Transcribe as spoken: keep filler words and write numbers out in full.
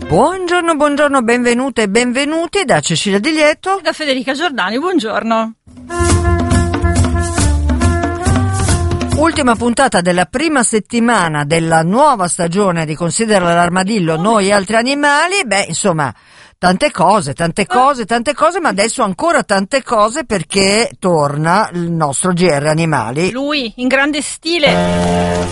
Buongiorno, buongiorno, benvenute e benvenuti da Cecilia Di Lieto e da Federica Giordani, buongiorno. Ultima puntata della prima settimana della nuova stagione di Considera l'armadillo, noi e altri animali. Beh, insomma, tante cose, tante cose, tante cose, ma adesso ancora tante cose perché torna il nostro G R Animali. Lui, in grande stile.